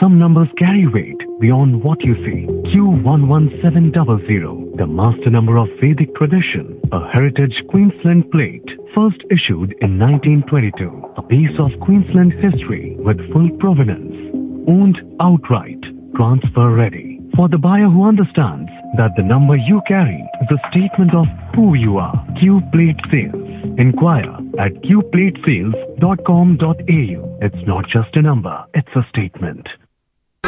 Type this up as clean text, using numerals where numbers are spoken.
Some numbers carry weight beyond what you see. Q11700, the master number of Vedic tradition, a heritage Queensland plate, first issued in 1922. A piece of Queensland history with full provenance, owned outright, transfer ready. For the buyer who understands that the number you carry is a statement of who you are. Q Plate Sales. Inquire at qplatesales.com.au. It's not just a number, it's a statement.